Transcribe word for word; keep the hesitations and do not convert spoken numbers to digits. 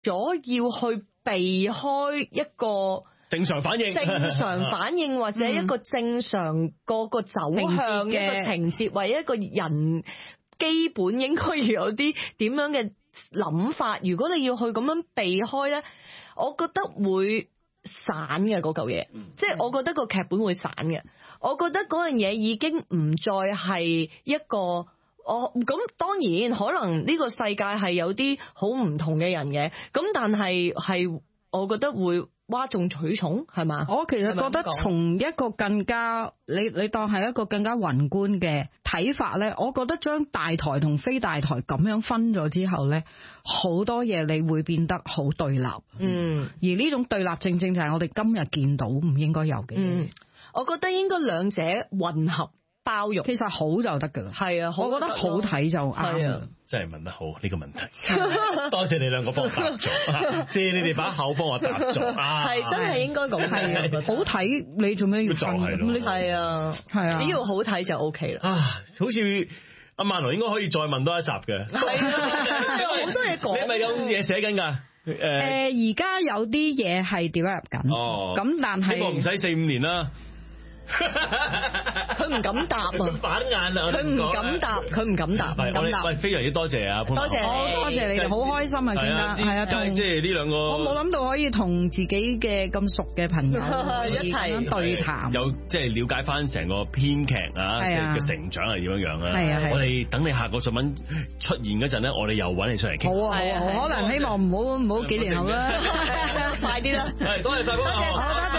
咗要去避開一個正常反應， 正常反應或者一個正常個個走向一個情節，或者一個人基本應該要有啲點樣嘅諗法。如果你要去咁樣避開咧，我覺得會散嘅嗰嚿嘢，即係我覺得個劇本會散嘅。我覺得嗰樣嘢已經唔再係一個我咁，當然可能呢個世界係有啲好唔同嘅人嘅，咁但係係我覺得會嘩眾取寵係嘛？ 我其實覺得從一個更加你你當係一個更加宏觀嘅睇法咧，我覺得將大台同非大台咁樣分咗之後咧，好多嘢你會變得好對立。嗯，而呢種對立正正就係我哋今日見到唔應該有嘅。嗯， 我覺得應該兩者混合包容， 其實好就得噶啦。係啊，我覺得好睇就啱。 真係問得好呢、呢個問題，多謝你兩個幫我答咗，借你哋把口幫我答咗， 係真係應該咁係， 好睇你做咩要分？ 係啊，係啊，只要好睇就 O K 啦。 啊，好似阿萬奴應該可以再問多一集嘅， 係啊，好多嘢講。 你係咪有嘢寫緊㗎？誒， 而家有啲嘢係 develop 緊，哦，咁但係呢個唔使四五年啦。 佢唔敢答啊！ 反眼啊！ 佢唔敢答，佢唔敢答，唔敢答。 喂，非常之多謝啊！ 多謝你， 多謝你哋，好開心啊！見得係啊，同即係呢兩個， 我冇諗到可以同自己嘅咁熟嘅朋友一齊對談， 有即係了解翻成個編劇啊，即係嘅成長係點樣樣啊！係啊，我哋等你下個作品出現嗰陣咧，我哋又揾你出嚟傾。 好啊，好啊，可能希望唔好唔好幾年後啦， 快啲啦！ 係，多謝晒，多謝。